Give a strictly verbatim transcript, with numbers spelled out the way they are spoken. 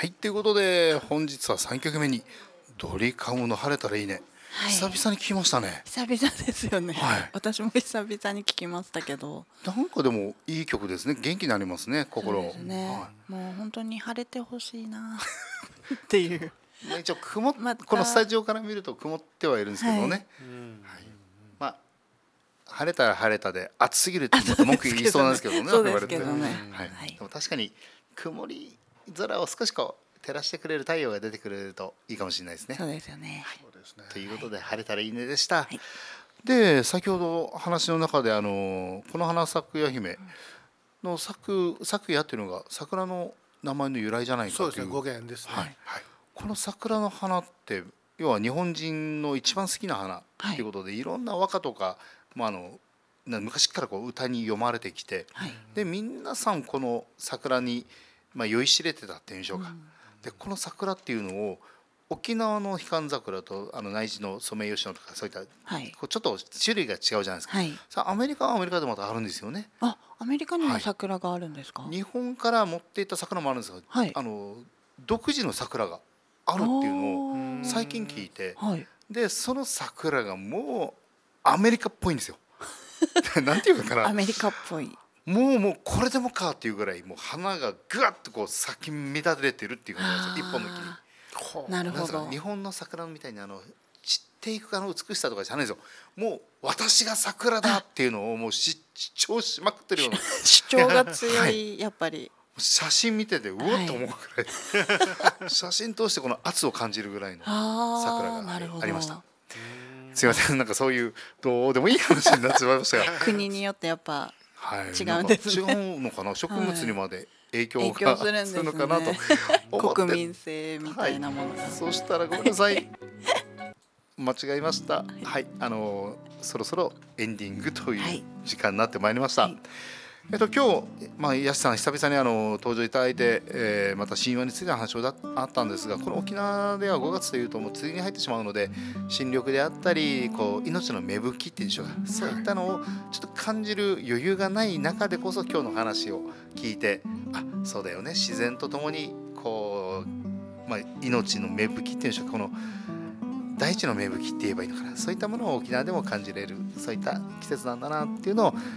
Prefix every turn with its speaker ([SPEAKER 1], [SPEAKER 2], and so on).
[SPEAKER 1] はい、ということで本日はさんきょくめにドリカムの晴れたらいいね、
[SPEAKER 2] はい、
[SPEAKER 1] 久々に聞きましたね。
[SPEAKER 2] 久々ですよね、
[SPEAKER 1] はい、
[SPEAKER 2] 私も久々に聞きましたけど、
[SPEAKER 1] なんかでもいい曲ですね。元気になりますね、心。
[SPEAKER 2] そうですね、
[SPEAKER 1] は
[SPEAKER 2] もう本当に晴れてほしいなっていう
[SPEAKER 1] い、まあ、一応曇っ、
[SPEAKER 2] また
[SPEAKER 1] このスタジオから見ると曇ってはいるんですけどね、はいはい、まあ晴れたら晴れたで暑すぎるってまた文句言いそうなんですけどね、
[SPEAKER 2] そうですけどね、
[SPEAKER 1] はいはい、でも確かに曇り空を少しこう照らしてくれる太陽が出てくれるといいかもしれないですね。
[SPEAKER 2] そうですよね、はい、
[SPEAKER 1] ということで晴れたらいいねでした、はい、で先ほど話の中であのこの花咲くや姫の咲く咲くやっていうのが桜の名前の由来じゃないかという、
[SPEAKER 3] そうですね、語源ですね、はい
[SPEAKER 1] はい、この桜の花って要は日本人の一番好きな花ということで、はい、いろんな和歌とか、まあ、あの昔からこう歌に読まれてきて、はい、で皆さんこの桜に、まあ、酔いしれてたっていうんでしょうか、うん、でこの桜っていうのを沖縄のヒカンザクラとあの内地のソメイヨシノとかそういった、はい、こうちょっと種類が違うじゃないですか、はい、さあアメリカはアメリカでまたあるんですよね。
[SPEAKER 2] あ、アメリカにも桜があるんですか？
[SPEAKER 1] はい、日本から持っていった桜もあるんですが、はい、あの独自の桜があるっていうのを最近聞いて、はい、でその桜がもうアメリカっぽいんですよなんていうかな、
[SPEAKER 2] アメリカっぽい、
[SPEAKER 1] もうもうこれでもかっていうぐらいもう花がぐわっとこう咲き乱れてるっていう感じなんですよ、一本の木に。
[SPEAKER 2] なるほど。
[SPEAKER 1] 日本の桜みたいにあの散っていくあの美しさとかじゃないですよ。もう私が桜だっていうのをもう主張しまくってるような
[SPEAKER 2] 主張が強い、はい、やっぱり
[SPEAKER 1] 写真見ててうおっと思うぐらい、はい、写真通してこの圧を感じるぐらいの桜がありました。すいません、なんかそういうどうでもいい話になってしまいましたが
[SPEAKER 2] 国によってやっぱ違うんですね、
[SPEAKER 1] はい、違うのかな、植物にまで影響がするのかなと
[SPEAKER 2] 思って、国民性みたいなものが、
[SPEAKER 1] はい、そしたらごめんなさい間違えました、はい、はい、あのそろそろエンディングという時間になってまいりました、はい、えっと、今日、まあ、ヤシさん久々にあの登場いただいて、えー、また神話についての話があったんですが、この沖縄ではごがつというともう梅雨に入ってしまうので、新緑であったりこう命の芽吹きっていうんでしょうか、そういったのをちょっと感じる余裕がない中でこそ今日の話を聞いて、あ、そうだよね、自然とともにこう、まあ、命の芽吹きっていうんでしょうか、この大地の芽吹きって言えばいいのかな、そういったものを沖縄でも感じれる、そういった季節なんだなっていうのを